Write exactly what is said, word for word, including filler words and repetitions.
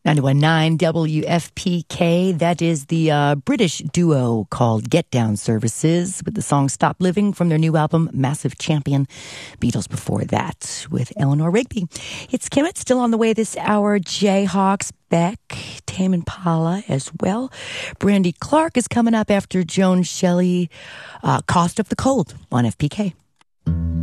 ninety-one point nine W F P K. That is the uh, British duo called Get Down Services with the song Stop Living from their new album Massive Champion. Beatles before that with Eleanor Rigby. It's Kim. It's still on the way this hour. Jayhawks, Beck, Tame Impala as well. Brandy Clark is coming up after Joan Shelley. Uh, Cost of the Cold on F P K.